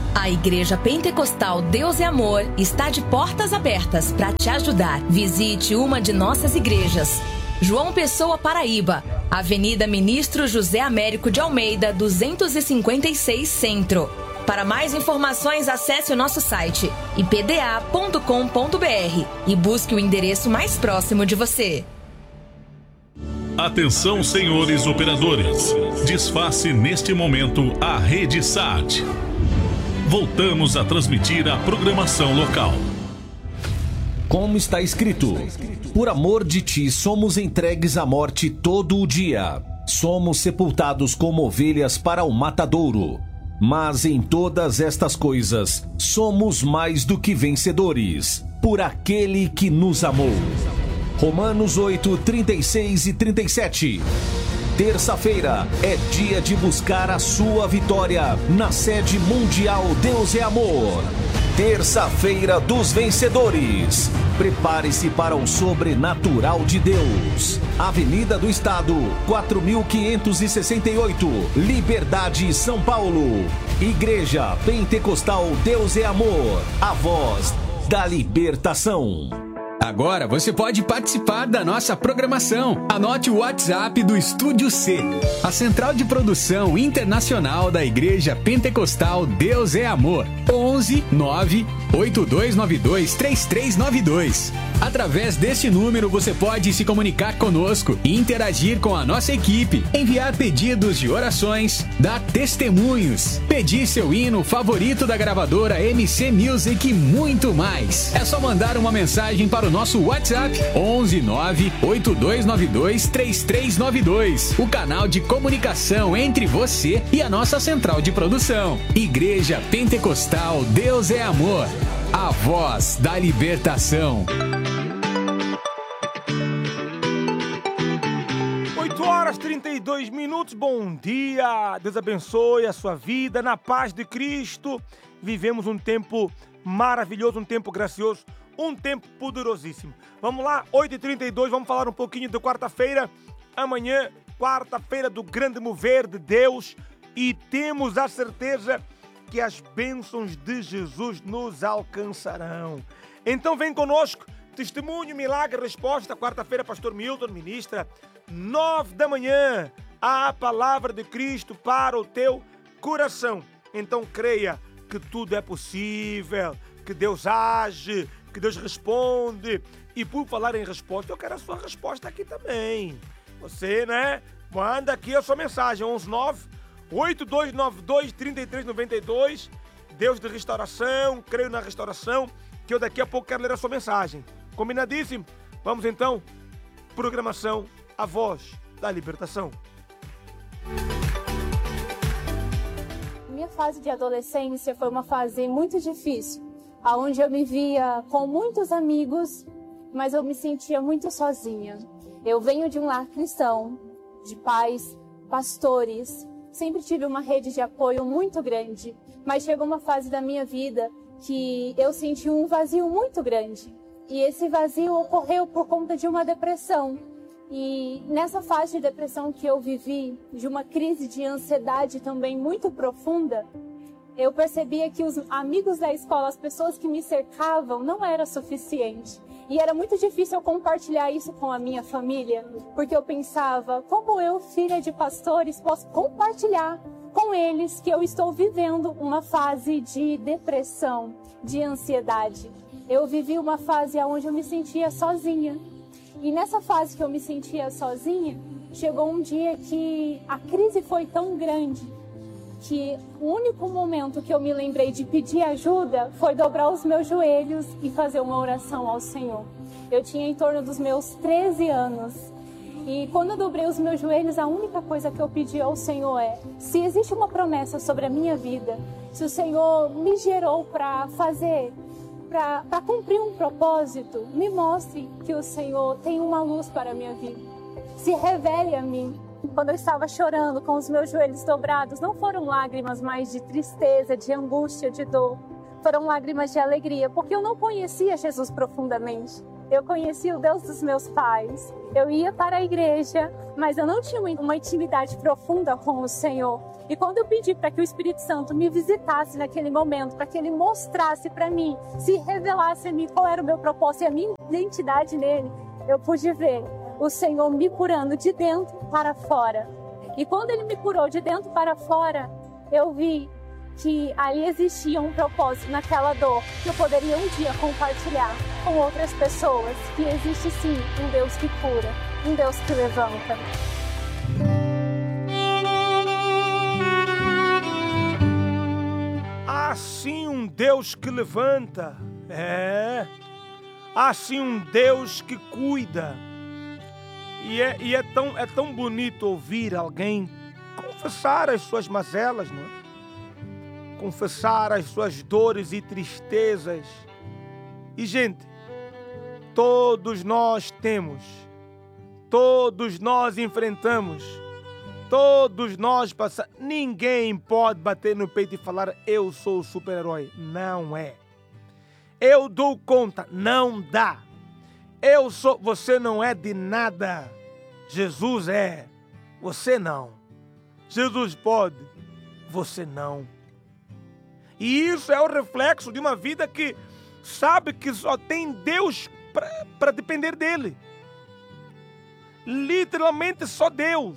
A Igreja Pentecostal Deus é Amor está de portas abertas para te ajudar. Visite uma de nossas igrejas. João Pessoa, Paraíba, Avenida Ministro José Américo de Almeida, 256 Centro. Para mais informações, acesse o nosso site ipda.com.br e busque o endereço mais próximo de você. Atenção, senhores operadores. Desface neste momento a rede SAT. Voltamos a transmitir a programação local. Como está escrito: por amor de ti somos entregues à morte todo o dia. Somos sepultados como ovelhas para o matadouro. Mas em todas estas coisas somos mais do que vencedores, por aquele que nos amou. Romanos 8, 36 e 37. Terça-feira é dia de buscar a sua vitória na sede mundial Deus é Amor. Terça-feira dos Vencedores. Prepare-se para o sobrenatural de Deus. Avenida do Estado, 4568, Liberdade, São Paulo. Igreja Pentecostal Deus é Amor, a voz da libertação. Agora você pode participar da nossa programação. Anote o WhatsApp do Estúdio C, a central de produção internacional da Igreja Pentecostal Deus é Amor. 11 9 8292 3392. Através deste número você pode se comunicar conosco e interagir com a nossa equipe, enviar pedidos de orações, dar testemunhos, pedir seu hino favorito da gravadora MC Music e muito mais. É só mandar uma mensagem para o nosso WhatsApp 11 9 8292 3392, o canal de comunicação entre você e a nossa central de produção. Igreja Pentecostal Deus é Amor, a voz da libertação. 8h32, bom dia, Deus abençoe a sua vida, na paz de Cristo. Vivemos um tempo maravilhoso, um tempo gracioso, um tempo poderosíssimo. Vamos lá, 8h32, vamos falar um pouquinho de quarta-feira. Amanhã, quarta-feira do grande mover de Deus, e temos a certeza que as bênçãos de Jesus nos alcançarão. Então vem conosco, testemunho, milagre, resposta. Quarta-feira, pastor Milton ministra, 9 da manhã, a palavra de Cristo para o teu coração. Então creia que tudo é possível, que Deus age, que Deus responde. E por falar em resposta, eu quero a sua resposta aqui também. Você, né? Manda aqui a sua mensagem, 119-8292-3392. Deus de restauração, creio na restauração, que eu daqui a pouco quero ler a sua mensagem. Combinadíssimo? Vamos então, programação A Voz da Libertação. Minha fase de adolescência foi uma fase muito difícil, onde eu me via com muitos amigos, mas eu me sentia muito sozinha. Eu venho de um lar cristão, de pais, pastores, sempre tive uma rede de apoio muito grande, mas chegou uma fase da minha vida que eu senti um vazio muito grande. E esse vazio ocorreu por conta de uma depressão. E nessa fase de depressão que eu vivi, de uma crise de ansiedade também muito profunda, eu percebia que os amigos da escola, as pessoas que me cercavam, não era suficiente. E era muito difícil eu compartilhar isso com a minha família, porque eu pensava, como eu, filha de pastores, posso compartilhar com eles que eu estou vivendo uma fase de depressão, de ansiedade. Eu vivi uma fase onde eu me sentia sozinha. E nessa fase que eu me sentia sozinha, chegou um dia que a crise foi tão grande que o único momento que eu me lembrei de pedir ajuda foi dobrar os meus joelhos e fazer uma oração ao Senhor. Eu tinha em torno dos meus 13 anos. E quando eu dobrei os meus joelhos, a única coisa que eu pedi ao Senhor é: se existe uma promessa sobre a minha vida, se o Senhor me gerou para fazer, para cumprir um propósito, me mostre que o Senhor tem uma luz para a minha vida. Se revele a mim. Quando eu estava chorando com os meus joelhos dobrados, não foram lágrimas mais de tristeza, de angústia, de dor. Foram lágrimas de alegria, porque eu não conhecia Jesus profundamente. Eu conheci o Deus dos meus pais. Eu ia para a igreja, mas eu não tinha uma intimidade profunda com o Senhor. E quando eu pedi para que o Espírito Santo me visitasse naquele momento, para que Ele mostrasse para mim, se revelasse a mim qual era o meu propósito e a minha identidade nele, eu pude ver o Senhor me curando de dentro para fora. E quando Ele me curou de dentro para fora, eu vi que ali existia um propósito naquela dor que eu poderia um dia compartilhar com outras pessoas, que existe sim um Deus que cura, um Deus que levanta. Há sim um Deus que levanta, há sim um Deus que cuida. E é tão bonito ouvir alguém confessar as suas mazelas, não é? Confessar as suas dores e tristezas. E, gente, todos nós temos, todos nós enfrentamos, todos nós passamos. Ninguém pode bater no peito e falar: eu sou o super-herói. Não é. Eu dou conta. Não dá. Você não é de nada. Jesus é. Você não. Jesus pode. Você não. E isso é o reflexo de uma vida que sabe que só tem Deus para depender dele. Literalmente só Deus.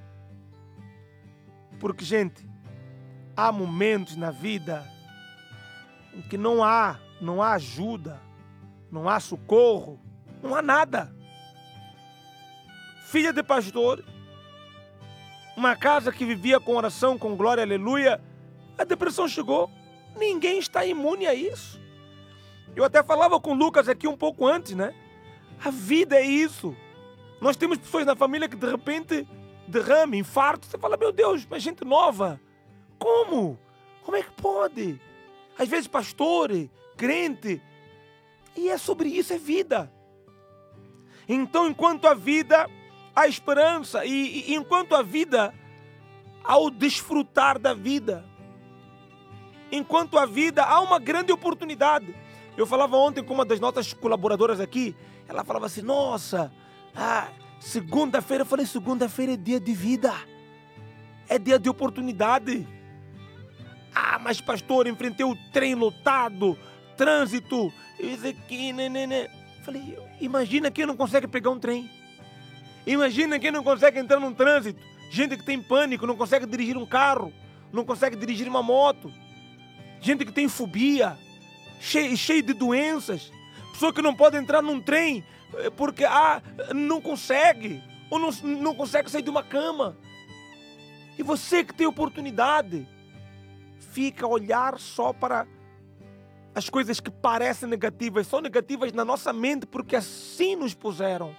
Porque, gente, há momentos na vida em que não há ajuda, não há socorro, não há nada. Filha de pastor, uma casa que vivia com oração, com glória, aleluia, a depressão chegou. Ninguém está imune a isso. Eu até falava com o Lucas aqui um pouco antes, né? A vida é isso. Nós temos pessoas na família que de repente derrame, infarto. Você fala: meu Deus, mas gente nova. Como? Como é que pode? Às vezes pastor, crente. E é sobre isso, é vida. Então, enquanto a vida, há esperança. E enquanto a vida, há o desfrutar da vida. Enquanto a vida, há uma grande oportunidade. Eu falava ontem com uma das nossas colaboradoras aqui. Ela falava assim: nossa, segunda-feira. Eu falei: segunda-feira é dia de vida. É dia de oportunidade. Mas pastor, enfrentei o trem lotado, trânsito. Isso aqui, né. Falei: imagina quem não consegue pegar um trem. Imagina quem não consegue entrar num trânsito. Gente que tem pânico, não consegue dirigir um carro, não consegue dirigir uma moto. Gente que tem fobia, cheio de doenças. Pessoa que não pode entrar num trem porque não consegue. Ou não consegue sair de uma cama. E você que tem oportunidade, fica a olhar só para as coisas que parecem negativas. São negativas na nossa mente porque assim nos puseram.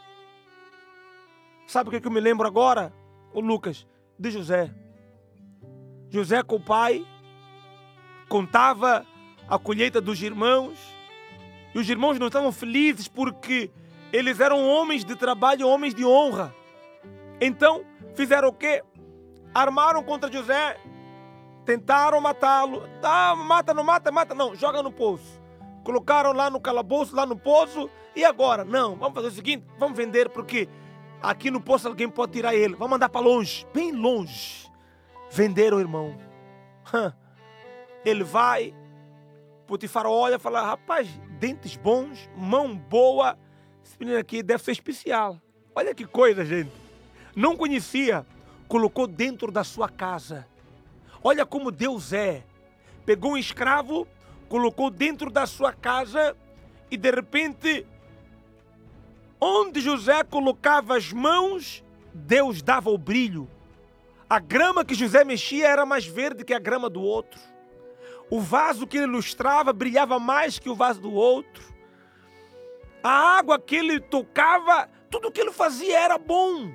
Sabe o que eu me lembro agora, o Lucas? De José. José com o pai contava a colheita dos irmãos. E os irmãos não estavam felizes porque eles eram homens de trabalho, homens de honra. Então, fizeram o quê? Armaram contra José. Tentaram matá-lo. Mata, não, joga no poço. Colocaram lá no calabouço, lá no poço. E agora? Não, vamos fazer o seguinte, vamos vender porque aqui no poço alguém pode tirar ele. Vamos mandar para longe, bem longe. Venderam o irmão. Ele vai, Potifar olha e fala: rapaz, dentes bons, mão boa, esse menino aqui deve ser especial. Olha que coisa, gente. Não conhecia, colocou dentro da sua casa. Olha como Deus é. Pegou um escravo, colocou dentro da sua casa e de repente, onde José colocava as mãos, Deus dava o brilho. A grama que José mexia era mais verde que a grama do outro. O vaso que ele lustrava brilhava mais que o vaso do outro. A água que ele tocava, tudo que ele fazia era bom.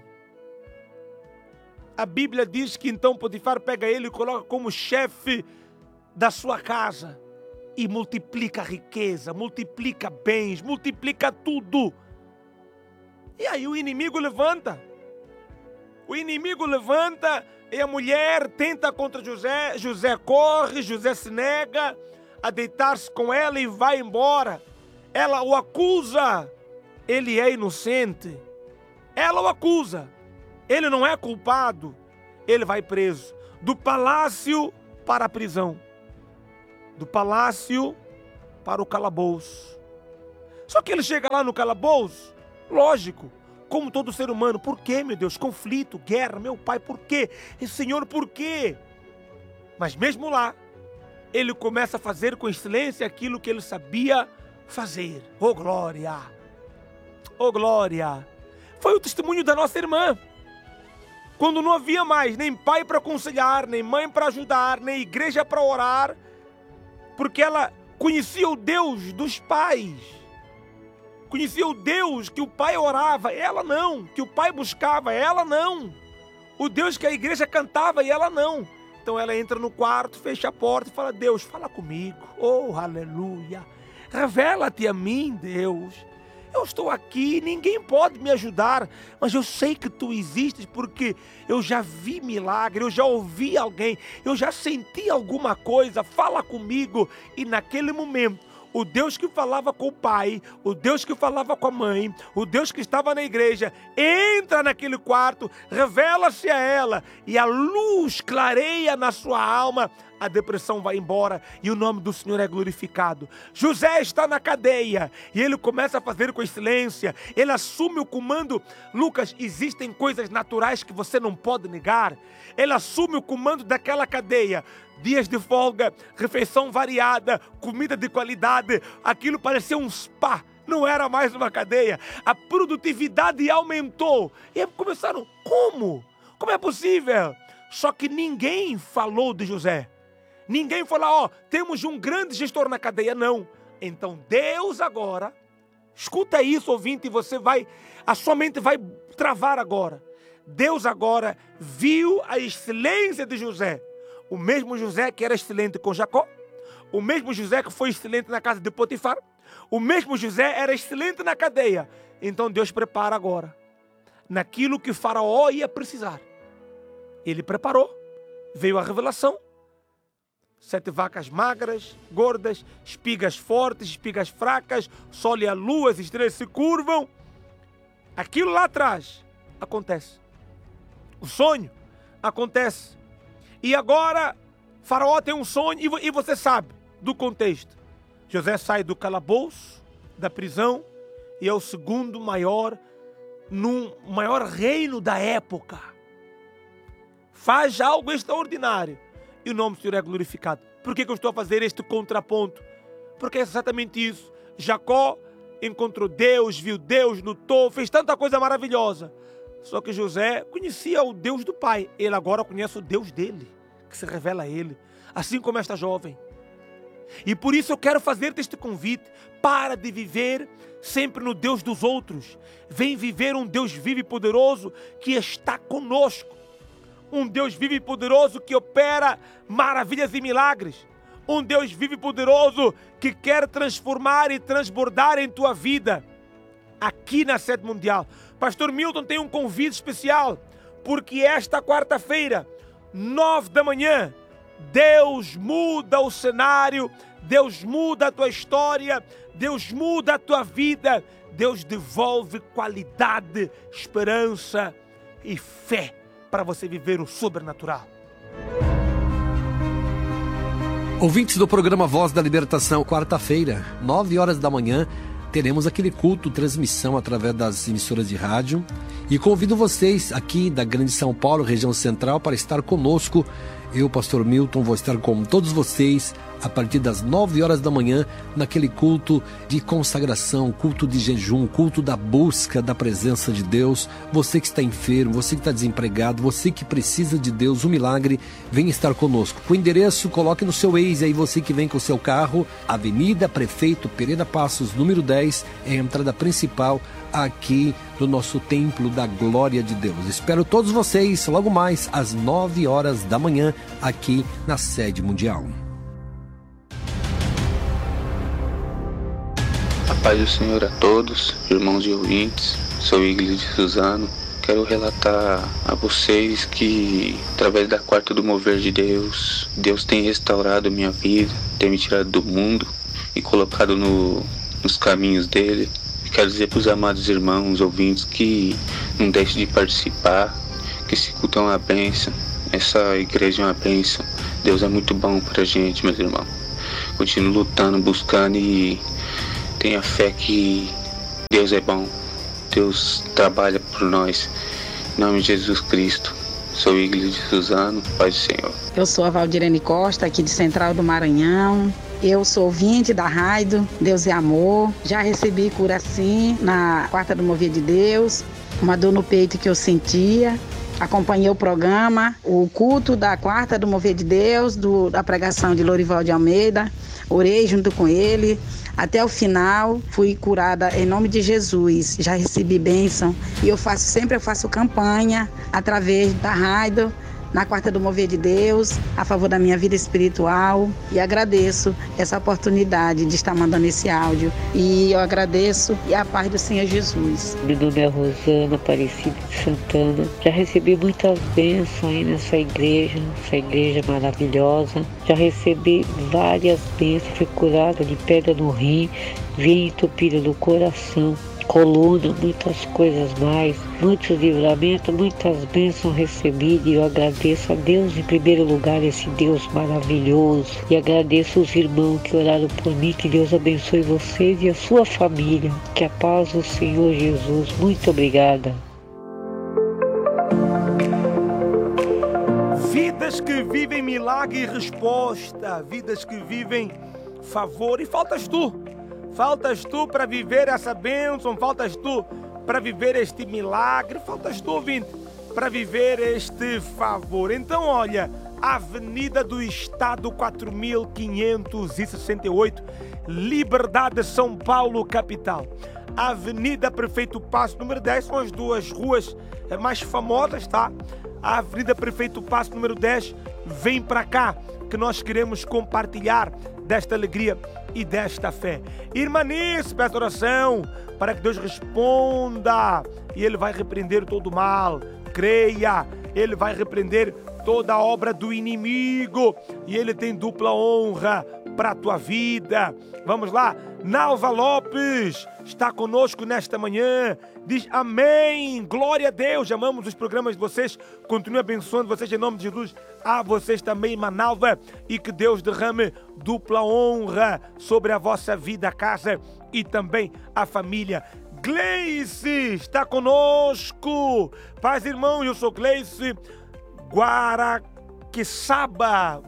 A Bíblia diz que então Potifar pega ele e coloca como chefe da sua casa. E multiplica a riqueza, multiplica bens, multiplica tudo. E aí o inimigo levanta. O inimigo levanta e a mulher tenta contra José. José corre, José se nega a deitar-se com ela e vai embora. Ela o acusa ele é inocente, ela o acusa. Ele não é culpado, ele vai preso. Do palácio para a prisão. Do palácio para o calabouço. Só que ele chega lá no calabouço, lógico, como todo ser humano. Por quê, meu Deus? Conflito, guerra, meu pai, por quê? Senhor, por quê? Mas mesmo lá, ele começa a fazer com excelência aquilo que ele sabia fazer. Oh, glória! Oh, glória! Foi o testemunho da nossa irmã. Quando não havia mais nem pai para aconselhar, nem mãe para ajudar, nem igreja para orar, porque ela conhecia o Deus dos pais. Conhecia o Deus que o pai orava, ela não. Que o pai buscava, ela não. O Deus que a igreja cantava e ela não. Então ela entra no quarto, fecha a porta e fala: Deus, fala comigo. Oh, aleluia. Revela-te a mim, Deus. Eu estou aqui, ninguém pode me ajudar, mas eu sei que tu existes porque eu já vi milagre, eu já ouvi alguém, eu já senti alguma coisa, fala comigo. E naquele momento, o Deus que falava com o pai, o Deus que falava com a mãe, o Deus que estava na igreja, entra naquele quarto, revela-se a ela e a luz clareia na sua alma. A depressão vai embora e o nome do Senhor é glorificado. José está na cadeia e ele começa a fazer com excelência. Ele assume o comando. Lucas, existem coisas naturais que você não pode negar. Ele assume o comando daquela cadeia. Dias de folga, refeição variada, comida de qualidade. Aquilo parecia um spa. Não era mais uma cadeia. A produtividade aumentou. E aí começaram, como? Como é possível? Só que ninguém falou de José. Ninguém falou, temos um grande gestor na cadeia, não. Então Deus agora, escuta isso, ouvinte, e a sua mente vai travar agora. Deus agora viu a excelência de José. O mesmo José que era excelente com Jacó, o mesmo José que foi excelente na casa de Potifar, o mesmo José era excelente na cadeia. Então Deus prepara agora, naquilo que Faraó ia precisar. Ele preparou, veio a revelação. 7 vacas magras, gordas, espigas fortes, espigas fracas, sol e a lua, as estrelas se curvam. Aquilo lá atrás acontece. O sonho acontece. E agora, Faraó tem um sonho e você sabe do contexto. José sai do calabouço, da prisão, e é o segundo maior, no maior reino da época. Faz algo extraordinário. E o nome do Senhor é glorificado. Por que eu estou a fazer este contraponto? Porque é exatamente isso. Jacó encontrou Deus, viu Deus, lutou, fez tanta coisa maravilhosa. Só que José conhecia o Deus do pai. Ele agora conhece o Deus dele, que se revela a ele. Assim como esta jovem. E por isso eu quero fazer-te este convite. Para de viver sempre no Deus dos outros. Vem viver um Deus vivo e poderoso que está conosco. Um Deus vivo e poderoso que opera maravilhas e milagres. Um Deus vivo e poderoso que quer transformar e transbordar em tua vida. Aqui na Sede Mundial. Pastor Milton tem um convite especial. Porque esta quarta-feira, 9 da manhã, Deus muda o cenário. Deus muda a tua história. Deus muda a tua vida. Deus devolve qualidade, esperança e fé para você viver o sobrenatural. Ouvintes do programa Voz da Libertação, quarta-feira, 9 horas da manhã, teremos aquele culto, transmissão através das emissoras de rádio. E convido vocês aqui da Grande São Paulo, região central, para estar conosco. Eu, Pastor Milton, vou estar com todos vocês a partir das 9 horas da manhã, naquele culto de consagração, culto de jejum, culto da busca da presença de Deus. Você que está enfermo, você que está desempregado, você que precisa de Deus, um milagre, vem estar conosco. O endereço, coloque no seu Waze aí, você que vem com o seu carro, Avenida Prefeito Pereira Passos, número 10, é a entrada principal aqui no nosso Templo da Glória de Deus. Espero todos vocês logo mais às 9 horas da manhã aqui na Sede Mundial. A paz do Senhor a todos, irmãos e ouvintes. Sou Igreja de Suzano. Quero relatar a vocês que, através da quarta do mover de Deus, Deus tem restaurado minha vida, tem me tirado do mundo e colocado nos caminhos dele. quero dizer para os amados irmãos, ouvintes, que não deixem de participar, que esse culto é uma bênção, essa igreja é uma bênção. Deus é muito bom para a gente, meus irmãos. Continue lutando, buscando e tenha fé que Deus é bom. Deus trabalha por nós. Em nome de Jesus Cristo. Sou Igreja de Suzano, Pai do Senhor. Eu sou a Valdirene Costa, aqui de Central do Maranhão. Eu sou ouvinte da Rádio Deus é Amor. Já recebi cura sim na Quarta do Mover de Deus. Uma dor no peito que eu sentia. Acompanhei o programa, o culto da Quarta do Mover de Deus, da pregação de Lorival de Almeida. Orei junto com ele. Até o final, fui curada em nome de Jesus. Já recebi bênção. E eu sempre faço campanha através da rádio, na Quarta do Mover de Deus, a favor da minha vida espiritual. E agradeço essa oportunidade de estar mandando esse áudio. E eu agradeço e a paz do Senhor Jesus. Meu nome é Rosana Aparecida de Santana. Já recebi muitas bênçãos aí nessa igreja maravilhosa. Já recebi várias bênçãos, fui curada de pedra no rim, veia entupida no coração, coluna, muitas coisas mais, muitos livramentos, muitas bênçãos recebidas, e eu agradeço a Deus em primeiro lugar, esse Deus maravilhoso, e agradeço os irmãos que oraram por mim. Que Deus abençoe vocês e a sua família, que a paz do Senhor Jesus. Muito obrigada. Vidas que vivem milagre e resposta, vidas que vivem favor, e faltas tu para viver essa bênção, faltas tu para viver este milagre, faltas tu, ouvinte, para viver este favor. Então olha, Avenida do Estado 4568, Liberdade, São Paulo, capital. Avenida Prefeito Passo, número 10, são as duas ruas mais famosas, tá? A Avenida Prefeito Passo, número 10, vem para cá, que nós queremos compartilhar desta alegria e desta fé. Irmanice, peça oração para que Deus responda, e Ele vai repreender todo o mal. Creia, Ele vai repreender toda a obra do inimigo, e Ele tem dupla honra para a tua vida. Vamos lá, Nalva Lopes está conosco nesta manhã, diz amém, glória a Deus, amamos os programas de vocês, continue abençoando vocês em nome de Jesus, a vocês também, Manalva, e que Deus derrame dupla honra sobre a vossa vida, casa e também a família. Gleice está conosco, paz irmão, eu sou Gleice Guaraqueçaba,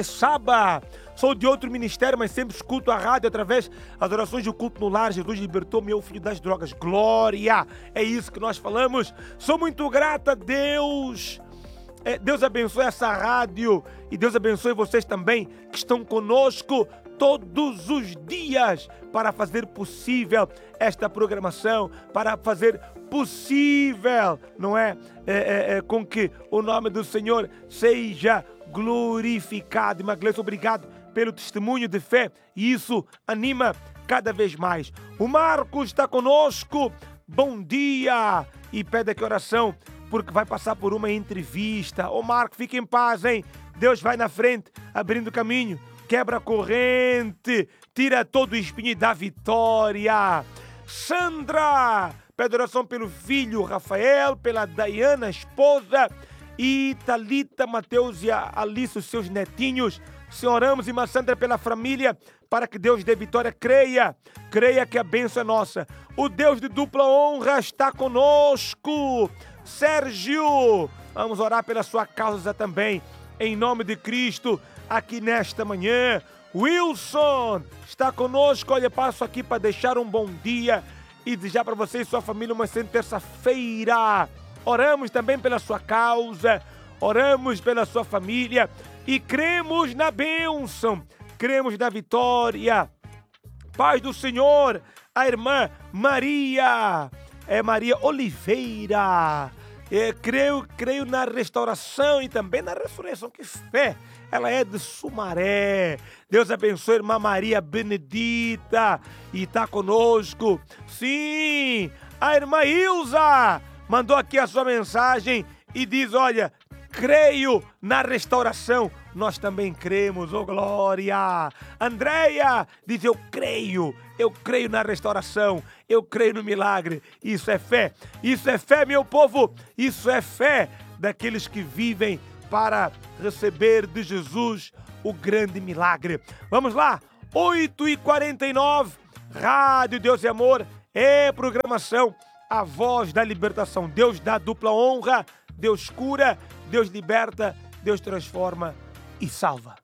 sou de outro ministério, mas sempre escuto a rádio através das orações do culto no lar. Jesus libertou meu filho das drogas. Glória! É isso que nós falamos. Sou muito grata a Deus. Deus abençoe essa rádio e Deus abençoe vocês também que estão conosco todos os dias para fazer possível esta programação, para fazer possível, não é? Com que o nome do Senhor seja glorificado. Irmã Gleice, obrigado pelo testemunho de fé, e isso anima cada vez mais. O Marcos está conosco, bom dia, e pede aqui oração, porque vai passar por uma entrevista. Ô Marcos, fique em paz, hein? Deus vai na frente, abrindo caminho, quebra a corrente, tira todo o espinho e dá vitória. Sandra, pede oração pelo filho Rafael, pela Dayana, esposa, e Thalita, Mateus e Alice, os seus netinhos. Se oramos, irmã Sandra, pela família, para que Deus dê vitória. Creia que a bênção é nossa. O Deus de dupla honra está conosco. Sérgio, vamos orar pela sua causa também, em nome de Cristo, aqui nesta manhã. Wilson está conosco. Olha, passo aqui para deixar um bom dia e desejar para você e sua família uma excelente terça-feira. Oramos também pela sua causa, oramos pela sua família e cremos na bênção, cremos na vitória. Paz do Senhor, a irmã Maria Oliveira. Creio na restauração e também na ressurreição. Que fé! Ela é de Sumaré. Deus abençoe a irmã Maria Benedita e está conosco. Sim, a irmã Ilza mandou aqui a sua mensagem e diz, olha, creio na restauração. nós também cremos, oh glória. Andréia diz, eu creio na restauração, eu creio no milagre. Isso é fé, meu povo, isso é fé daqueles que vivem para receber de Jesus o grande milagre. Vamos lá, 8h49, Rádio Deus e Amor, programação A Voz da Libertação. Deus dá dupla honra, Deus cura, Deus liberta, Deus transforma e salva.